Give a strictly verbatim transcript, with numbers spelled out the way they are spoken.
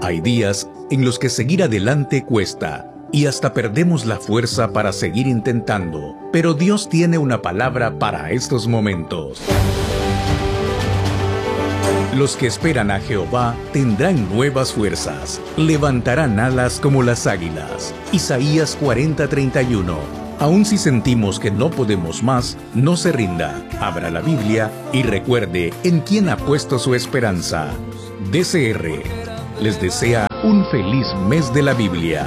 Hay días en los que seguir adelante cuesta y hasta perdemos la fuerza para seguir intentando, pero Dios tiene una palabra para estos momentos. Los que esperan a Jehová tendrán nuevas fuerzas, levantarán alas como las águilas. Isaías cuarenta, treinta y uno. Aun si sentimos que no podemos más, no se rinda, abra la Biblia y recuerde en quién ha puesto su esperanza. D C R les desea un feliz mes de la Biblia.